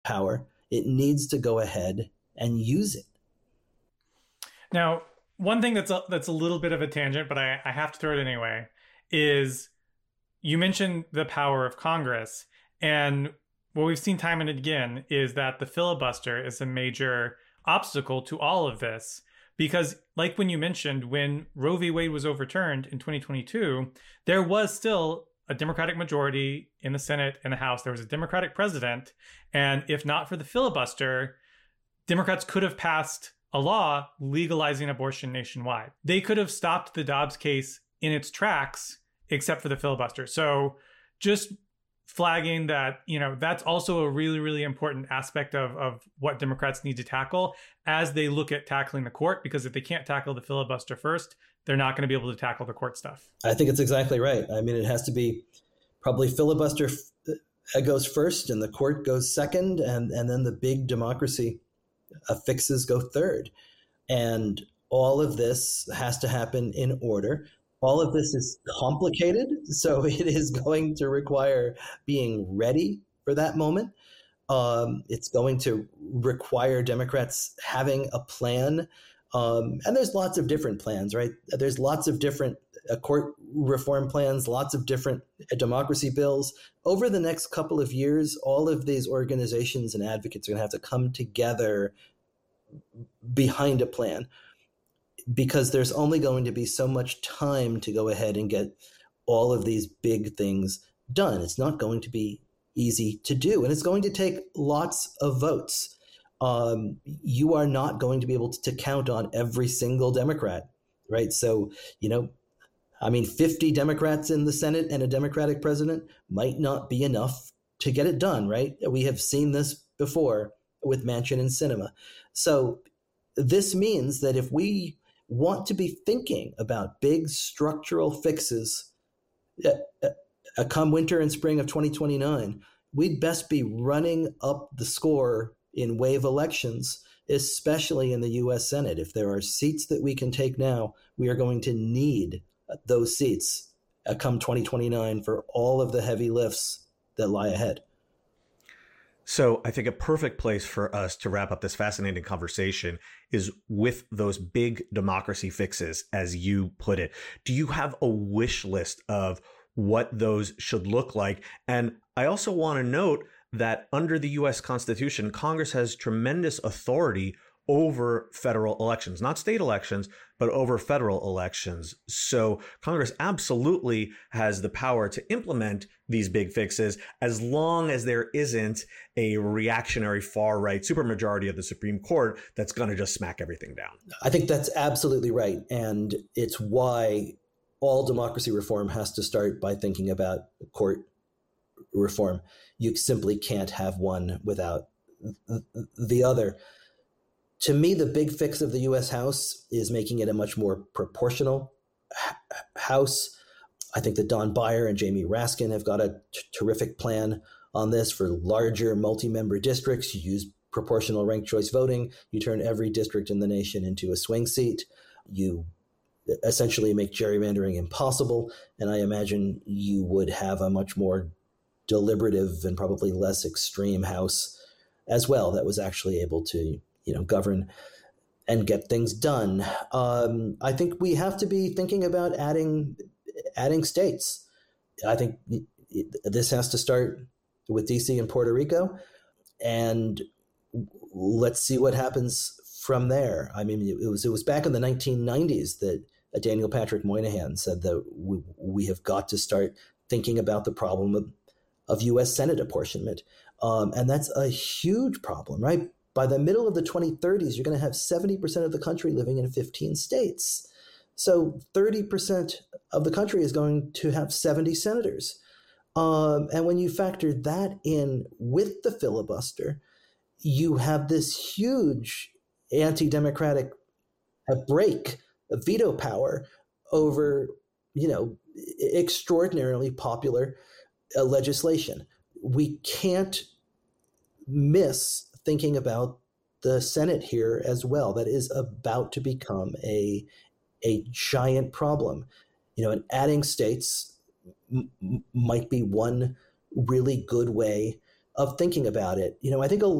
power, it needs to go ahead and use it. Now, one thing that's a little bit of a tangent, but I have to throw it anyway, is you mentioned the power of Congress. And what we've seen time and again is that the filibuster is a major obstacle to all of this. Because, like when you mentioned, when Roe v. Wade was overturned in 2022, there was still a Democratic majority in the Senate and the House. There was a Democratic president. And if not for the filibuster, Democrats could have passed a law legalizing abortion nationwide. They could have stopped the Dobbs case in its tracks, except for the filibuster. So just flagging that, that's also a really, really important aspect of what Democrats need to tackle as they look at tackling the court, because if they can't tackle the filibuster first, they're not going to be able to tackle the court stuff. I think it's exactly right. I mean, it has to be probably filibuster goes first and the court goes second, and then the big democracy fixes go third. And all of this has to happen in order. All of this is complicated, so it is going to require being ready for that moment. It's going to require Democrats having a plan. And there's lots of different plans, right? There's lots of different court reform plans, lots of different democracy bills. Over the next couple of years, all of these organizations and advocates are going to have to come together behind a plan, because there's only going to be so much time to go ahead and get all of these big things done. It's not going to be easy to do, and it's going to take lots of votes. You are not going to be able to count on every single Democrat, right? So, 50 Democrats in the Senate and a Democratic president might not be enough to get it done, right? We have seen this before with Manchin and Sinema. So this means that if we want to be thinking about big structural fixes come winter and spring of 2029, we'd best be running up the score in wave elections, especially in the U.S. Senate. If there are seats that we can take now, we are going to need those seats come 2029 for all of the heavy lifts that lie ahead. So I think a perfect place for us to wrap up this fascinating conversation is with those big democracy fixes, as you put it. Do you have a wish list of what those should look like? And I also want to note that under the U.S. Constitution, Congress has tremendous authority over federal elections, not state elections, but over federal elections. So Congress absolutely has the power to implement these big fixes as long as there isn't a reactionary far-right supermajority of the Supreme Court that's going to just smack everything down. I think that's absolutely right. And it's why all democracy reform has to start by thinking about court reform. You simply can't have one without the other. To me, the big fix of the U.S. House is making it a much more proportional House. I think that Don Beyer and Jamie Raskin have got a terrific plan on this for larger multi-member districts. You use proportional ranked choice voting. You turn every district in the nation into a swing seat. You essentially make gerrymandering impossible. And I imagine you would have a much more deliberative and probably less extreme House as well that was actually able to govern and get things done. I think we have to be thinking about adding states. I think this has to start with DC and Puerto Rico, and let's see what happens from there. I mean, it was back in the 1990s that Daniel Patrick Moynihan said that we have got to start thinking about the problem of U.S. Senate apportionment, and that's a huge problem, right? By the middle of the 2030s, you're going to have 70% of the country living in 15 states. So 30% of the country is going to have 70 senators. And when you factor that in with the filibuster, you have this huge anti-democratic break of veto power over, extraordinarily popular legislation. We can't miss thinking about the Senate here as well. That is about to become a giant problem. And adding states might be one really good way of thinking about it. I think a